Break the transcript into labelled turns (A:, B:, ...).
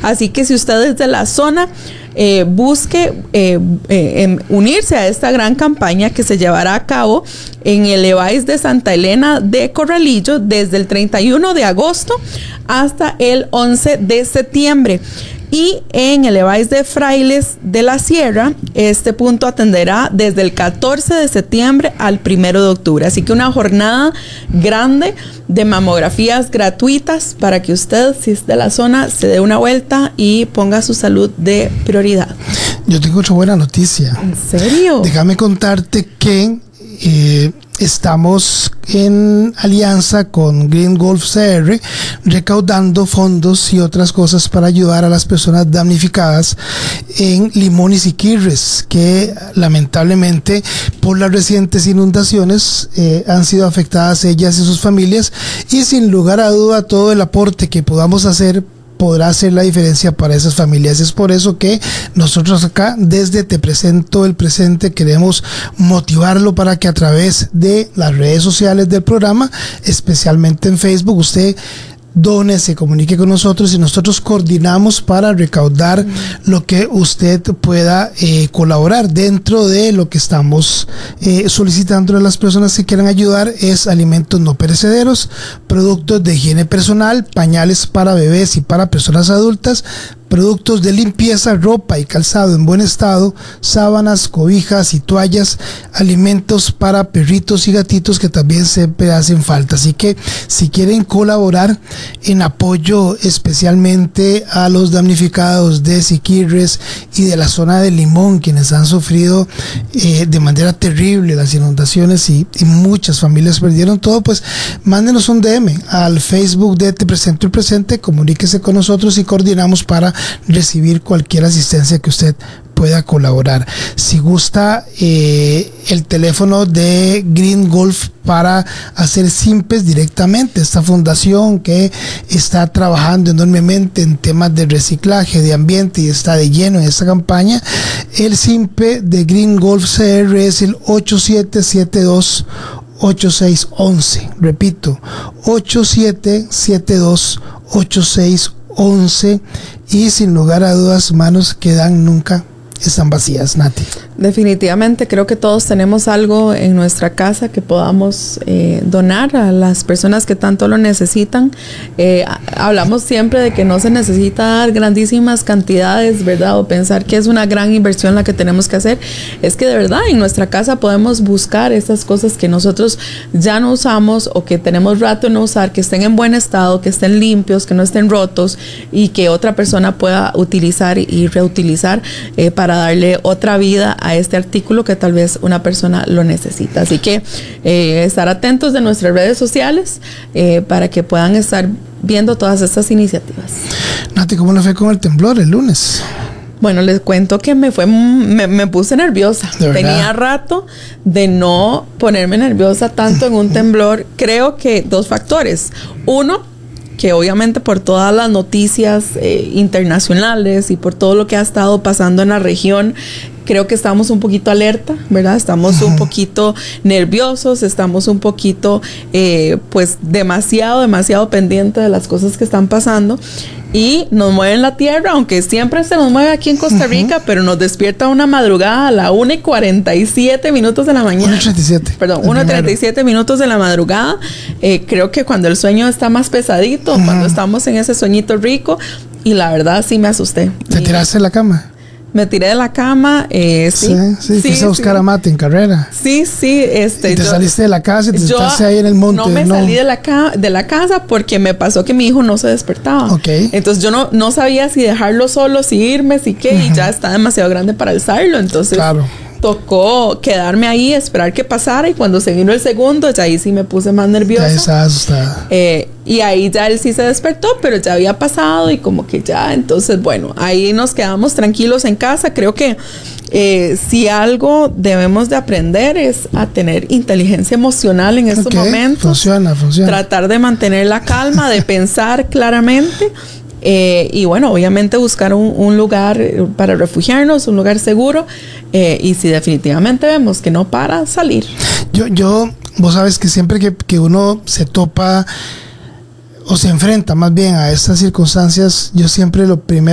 A: Así que si usted es de la zona, busque unirse a esta gran campaña que se llevará a cabo en el EVAIS de Santa Elena de Corralillo desde el 31 de agosto hasta el 11 de septiembre. Y en el EVAIS de Frailes de la Sierra, este punto atenderá desde el 14 de septiembre al 1 de octubre. Así que una jornada grande de mamografías gratuitas para que usted, si es de la zona, se dé una vuelta y ponga su salud de prioridad.
B: Yo tengo otra buena noticia.
A: ¿En serio?
B: Déjame contarte que estamos en alianza con Green Golf CR recaudando fondos y otras cosas para ayudar a las personas damnificadas en Limón y Siquirres, que lamentablemente por las recientes inundaciones han sido afectadas ellas y sus familias, y sin lugar a duda todo el aporte que podamos hacer podrá hacer la diferencia para esas familias. Es por eso que nosotros acá, desde Te Presento el Presente, queremos motivarlo para que a través de las redes sociales del programa, especialmente en Facebook, usted done, se comunique con nosotros y nosotros coordinamos para recaudar lo que usted pueda colaborar. Dentro de lo que estamos solicitando a las personas que quieran ayudar es alimentos no perecederos, productos de higiene personal, pañales para bebés y para personas adultas, productos de limpieza, ropa y calzado en buen estado, sábanas, cobijas y toallas, alimentos para perritos y gatitos que también siempre hacen falta. Así que si quieren colaborar en apoyo especialmente a los damnificados de Siquirres y de la zona de Limón, quienes han sufrido de manera terrible las inundaciones y muchas familias perdieron todo, pues mándenos un DM al Facebook de Te Presento el Presente, comuníquese con nosotros y coordinamos para recibir cualquier asistencia que usted pueda colaborar. Si gusta el teléfono de Green Golf para hacer simpes directamente, esta fundación que está trabajando enormemente en temas de reciclaje, de ambiente, y está de lleno en esta campaña, el simpe de Green Golf CR es el 8772-8611. Repito, 8772-8611. Y sin lugar a dudas, manos que dan nunca están vacías, Nati.
A: Definitivamente creo que todos tenemos algo en nuestra casa que podamos donar a las personas que tanto lo necesitan. Hablamos siempre de que no se necesita dar grandísimas cantidades, ¿verdad? O pensar que es una gran inversión la que tenemos que hacer. Es que de verdad en nuestra casa podemos buscar estas cosas que nosotros ya no usamos o que tenemos rato en no usar, que estén en buen estado, que estén limpios, que no estén rotos y que otra persona pueda utilizar y reutilizar para darle otra vida a este artículo que tal vez una persona lo necesita. Así que estar atentos de nuestras redes sociales para que puedan estar viendo todas estas iniciativas.
B: Nati, ¿cómo le fue con el temblor el lunes?
A: Bueno, les cuento que me puse nerviosa. Tenía rato de no ponerme nerviosa tanto en un temblor. Creo que dos factores. Uno, que obviamente por todas las noticias internacionales y por todo lo que ha estado pasando en la región, creo que estamos un poquito alerta, ¿verdad? Estamos un poquito nerviosos, estamos un poquito, pues demasiado pendiente de las cosas que están pasando. Y nos mueven la tierra, aunque siempre se nos mueve aquí en Costa Rica, pero nos despierta una madrugada a la 1:47 de la mañana. 1:37. Perdón, 1:37 de la madrugada. Creo que cuando el sueño está más pesadito, cuando estamos en ese sueñito rico, y la verdad sí me asusté.
B: ¿Te tiraste de la cama?
A: Me tiré de la cama, sí.
B: Fuiste a buscar a Mate en carrera.
A: Sí.
B: Y te saliste de la casa y te sentaste ahí en el monte.
A: No me salí de la casa porque me pasó que mi hijo no se despertaba.
B: Okay.
A: Entonces yo no sabía si dejarlo solo, si irme, si qué, y ya está demasiado grande para alzarlo. Entonces tocó quedarme ahí, esperar que pasara, y cuando se vino el segundo, ya ahí sí me puse más nerviosa.
B: Ya estaba asustada.
A: Y ahí ya él sí se despertó, pero ya había pasado y como que ya, entonces bueno, ahí nos quedamos tranquilos en casa. Creo que si algo debemos de aprender es a tener inteligencia emocional en estos momentos. Funciona. Tratar de mantener la calma, de pensar claramente. Y bueno, obviamente buscar un lugar para refugiarnos, un lugar seguro, y si definitivamente vemos que no para, salir.
B: Vos sabes que siempre que uno se topa o se enfrenta más bien a estas circunstancias, yo siempre lo primero